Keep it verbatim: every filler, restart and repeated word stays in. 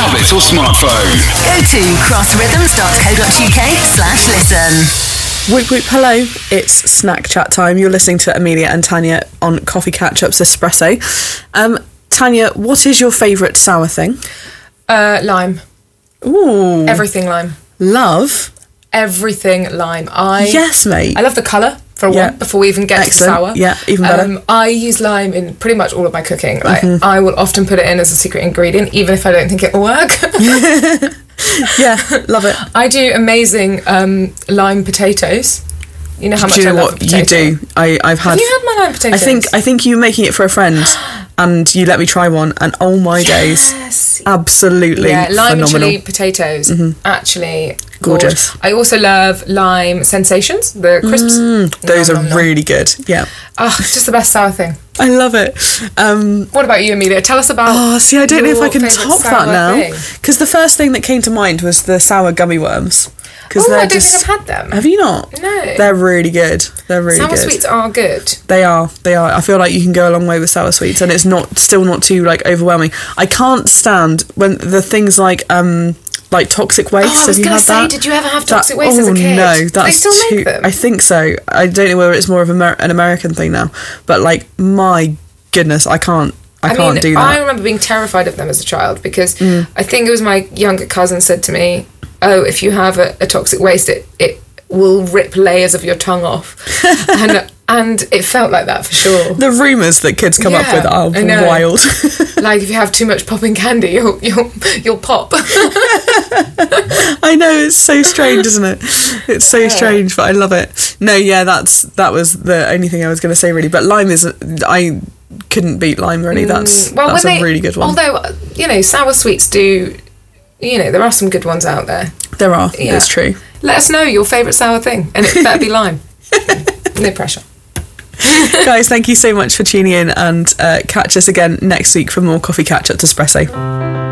tablet or smartphone. Go to crossrhythms.co.uk slash listen. Whoop whoop, hello. It's snack chat time. You're listening to Amelia and Tanya on Coffee Catch-Ups Espresso. Um, Tanya, what is your favourite sour thing? Uh, lime. Ooh. Everything lime. Love? Everything lime. I Yes, mate. I love the colour, for Yeah. one, before we even get Excellent. to the sour. Yeah, even better. Um, I use lime in pretty much all of my cooking. Like, Mm-hmm. I will often put it in as a secret ingredient, even if I don't think it will work. Yeah, love it. I do amazing um, lime potatoes. You know how much Do you I know love what a you potato. do? I, I've had... Have you had my lime potatoes? I think I think you were making it for a friend, and you let me try one, and oh my days, Yes. absolutely Yeah, lime and phenomenal. chili potatoes, actually Gorgeous. gorge. I also love lime sensations, the crisps. Those Nom, are nom, nom. really good. Yeah, Oh, it's just the best sour thing. I love it. Um, What about you, Amelia? Tell us about. oh, see, I don't know if your I can favourite top sour that now, thing. because the first thing that came to mind was the sour gummy worms. Because Oh, they're I don't just. think I've had them. Have you not? No. They're really good. They're really Sour good. sweets are good. They are. They are. I feel like you can go a long way with sour sweets, and it's not still not too like overwhelming. I can't stand when the things like um like toxic waste. Oh, I Have was you going had to say, that? did you ever have That- toxic waste as oh, a kid? no, Do that's they still too, make them? I think so. I don't know whether it's more of Amer- an American thing now, but like my goodness, I can't. I, I can't mean, do that. I remember being terrified of them as a child because Mm. I think it was my younger cousin said to me, "Oh, if you have a, a toxic waste, it it will rip layers of your tongue off," and and it felt like that for sure. The rumours that kids come up Yeah, with are I know. wild. Like if you have too much popping candy, you'll you'll you'll pop. I know, it's so strange, isn't it? It's so strange, but I love it. No, yeah, that's that was the only thing I was going to say really. But lime is, I couldn't beat lime really. That's well, that's when a they, really good one. Although you know, sour sweets do. You know, there are some good ones out there. There are. Yeah. It's true. Let us know your favourite sour thing, and it better be lime. No pressure. Guys, thank you so much for tuning in, and uh, catch us again next week for more Coffee Catch Up to Espresso.